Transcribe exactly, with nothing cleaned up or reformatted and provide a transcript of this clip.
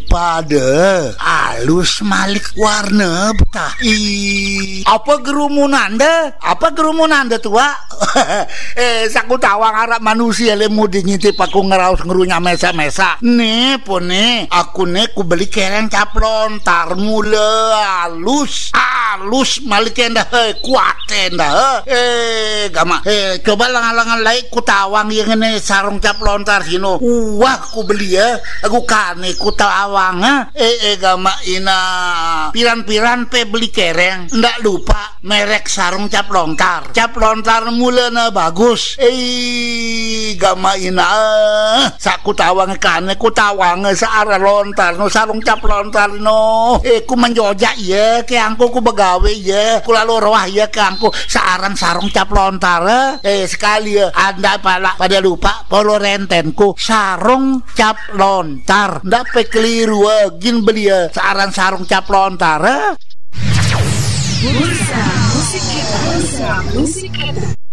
lupa deh. Alus malik warna betah. Ih, apa gerumunan deh? Apa gerumunan deh tua? eh, saku tawang harap manusia lemu dinyitip aku ngeraus ngerunya mesa-mesa. Nih pun nih, aku nih ku beli kereng caplon tar mula alus. Alus malik endah he, kuat endah he. Eh, gama. Eh, coba langan-langan lain ku tawang yang ini sarung caplon tar sino. Wah, ku beli ya. Aku kane ku tawang ha. Eh, eh gama ina piran-piran pe beli kereng. Ndak lupa merek sarung cap lontar. Cap lontar mulana bagus. Eh gama ina saku tawang kane ku tawang seara lontar no sarung cap lontar no. Eh ku menjojak ya ke angku ku begawe ya. Ku lalu roh ya ke angku searan sarung cap lontar. Eh sekali ya anda pala pada lupa polo rentenku sarung cap lontar. Ndak pe keliru gin beli ya searan sarung cap lontar. Bursa musik kita, bursa musik kita.